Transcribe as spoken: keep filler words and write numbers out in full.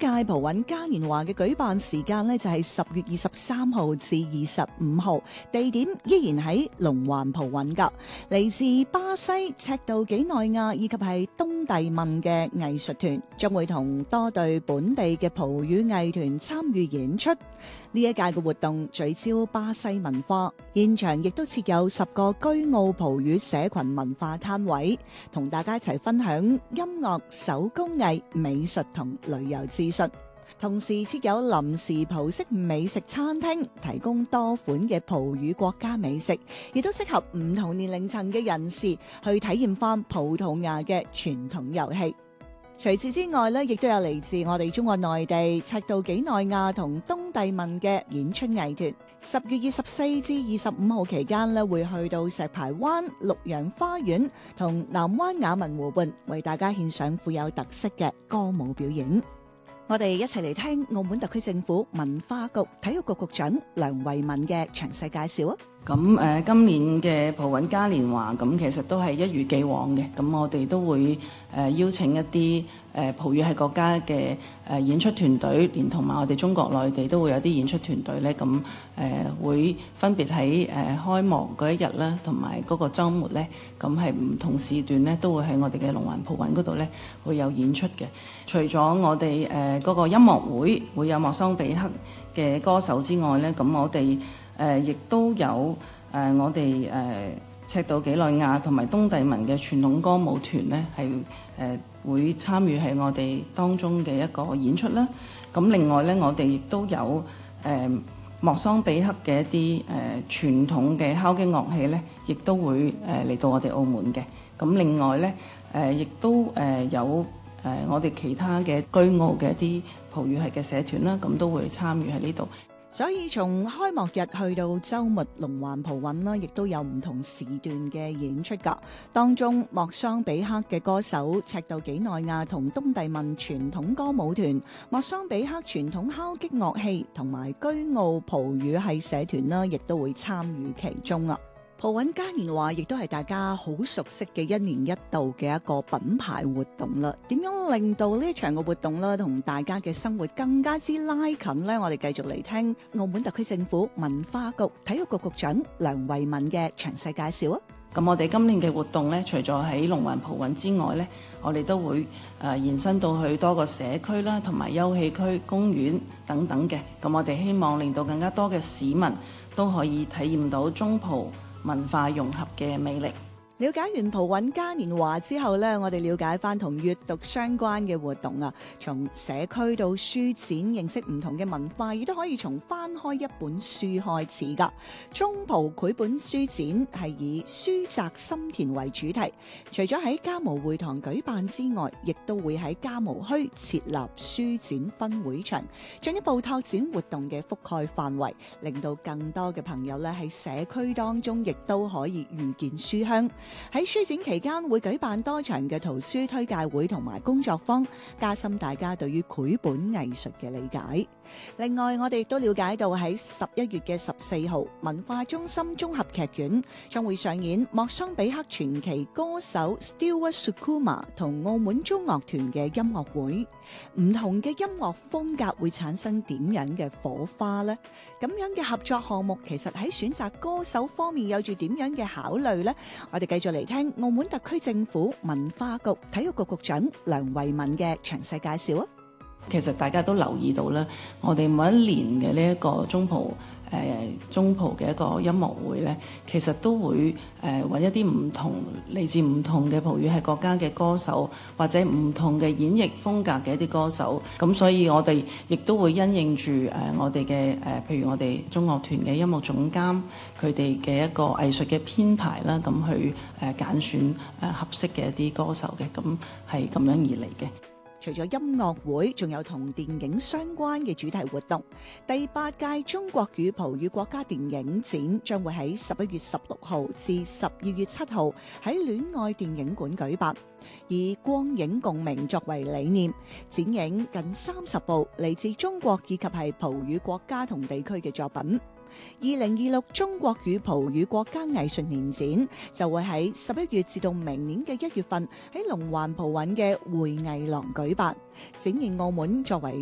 屆葡韻嘉年華嘅舉辦時間呢，就係十月二十三號至二十五號，地點依然喺龍環葡韻噶。嚟自巴西、赤道幾內亞以及係東帝汶嘅藝術團，將會同多隊本地嘅葡語藝團參與演出。呢一屆嘅活動聚焦巴西文化，現場亦都設有十個居澳葡語社群文化攤位，同大家一齊分享音樂、手工藝、美術同旅遊資訊。同時設有臨時葡式美食餐廳，提供多款嘅葡語國家美食，亦都適合唔同年齡層嘅人士去體驗翻葡萄牙嘅傳統遊戲。除此之外咧，亦都有嚟自我哋中國內地、赤道幾內亞同東帝汶嘅演出藝團。十月二十四至二十五號期間咧，會去到石排灣、綠楊花園同南灣雅文湖畔，為大家獻上富有特色嘅歌舞表演。我哋一齊嚟聽澳門特區政府文化局體育局局長梁慧敏嘅詳細介紹啊！ 咁誒、呃，今年嘅葡韻嘉年華咁，其實都係一如既往嘅。咁我哋都會誒、呃、邀請一啲誒、呃、葡語系國家嘅誒、呃、演出團隊，連同埋我哋中國內地都會有啲演出團隊咧。咁誒、呃、會分別喺誒、呃、開幕嗰一日啦，同埋嗰個週末咧，咁係唔同時段咧，都會喺我哋嘅龍環葡韻嗰度咧會有演出嘅。除咗我哋誒嗰個音樂會會有莫桑比克嘅歌手之外咧，咁我哋誒亦、呃、都有誒、呃、我哋誒、呃、赤道幾內亞同埋東帝汶嘅傳統歌舞團咧，係誒、呃、會參與喺我哋當中嘅一個演出啦。咁另外咧，我哋亦都有誒、呃、莫桑比克嘅一啲誒、呃、傳統嘅敲擊樂器咧，亦都會誒嚟、呃、到我哋澳門嘅。咁另外咧誒亦都誒、呃、有誒、呃、我哋其他嘅居澳嘅一啲葡語系嘅社團啦，咁都會參與喺呢度。 所以從開幕日去到週末，龍環葡韻啦，亦都有唔同時段嘅演出㗎。當中莫桑比克嘅歌手、赤道幾內亞同東帝汶傳統歌舞團、莫桑比克傳統敲擊樂器同埋居澳葡語系社團啦，亦都會參與其中啊。葡韻嘉年華亦都係大家好熟悉嘅一年一度嘅一個品牌活動啦。點樣令到呢場嘅活動啦，同大家嘅生活更加之拉近呢？我哋繼續嚟聽澳門特區政府文化局體育局局長梁慧敏嘅詳細介紹啊！ 咁我哋今年嘅活動咧，除咗喺龍環葡韻之外咧，我哋都會誒、呃、延伸到去多個社區啦，同埋休憩區、公園等等嘅。咁我哋希望令到更加多嘅市民都可以體驗到中葡文化融合嘅魅力。 了解完葡韻嘉年華之後呢，我哋了解翻同閱讀相關嘅活動啊，從社區到書展，認識唔同嘅文化，亦都可以從翻開一本書開始噶。中葡繪本書展係以書宅心田為主題，除咗喺嘉模會堂舉辦之外，亦都會喺嘉模墟設立書展分會場，進一步拓展活動嘅覆蓋範圍，令到更多嘅朋友咧喺社區當中亦都可以遇見書香。喺書展期間會舉辦多場嘅圖書推介會同埋工作坊，加深大家對於繪本藝術嘅理解。另外，我哋亦都了解到喺十一月嘅十四號，文化中心綜合劇院將會上演莫桑比克傳奇歌手 Stewart Sukuma 同澳門中樂團嘅音樂會。唔同嘅音樂風格會產生點樣嘅火花呢？咁樣嘅合作項目其實喺選擇歌手方面有住點樣嘅考慮呢？我哋繼續嚟聽澳門特區政府文化局體育局局長梁慧敏嘅詳細介紹啊！ 其實大家都留意到啦，我哋每一年嘅呢一個中葡誒、呃、中葡嘅一個音樂會咧，其實都會誒揾、呃、一啲唔同嚟自唔同嘅葡語系國家嘅歌手，或者唔同嘅演繹風格嘅一啲歌手。咁所以我哋亦都會因應住誒、呃、我哋嘅誒，譬如我哋中樂團嘅音樂總監佢哋嘅一個藝術嘅編排啦，咁去誒揀、呃、選誒、呃、合適嘅一啲歌手嘅，咁係咁樣而嚟嘅。 除咗音樂會，仲有同電影相關嘅主題活動。第八屆中國與葡語國家電影展將會喺十一月十六號至十二月七號喺戀愛電影館舉辦，以光影共鳴作為理念，展映近三十部嚟自中國以及係葡語國家同地區嘅作品。二零二六中國與葡語國家藝術年展就會喺十一月至到明年嘅一月份喺龍環葡韻嘅會藝廊舉辦，展現澳門作為